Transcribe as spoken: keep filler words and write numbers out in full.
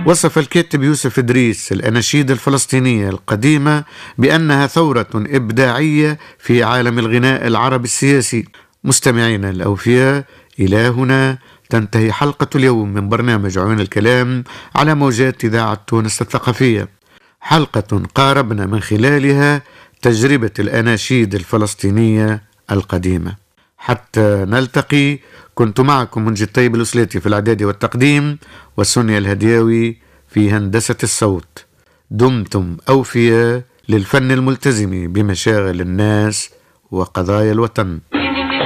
وصف الكاتب يوسف إدريس الأناشيد الفلسطينية القديمة بأنها ثورة إبداعية في عالم الغناء العربي السياسي. مستمعينا الأوفياء، إلى هنا تنتهي حلقة اليوم من برنامج عيون الكلام على موجات إذاعة تونس الثقافية، حلقة قاربنا من خلالها تجربة الأناشيد الفلسطينية القديمة. حتى نلتقي، كنت معكم منجي الطيب الأسلاتي في الإعداد والتقديم، وسونيا الهدياوي في هندسة الصوت. دمتم أوفياء للفن الملتزم بمشاغل الناس وقضايا الوطن.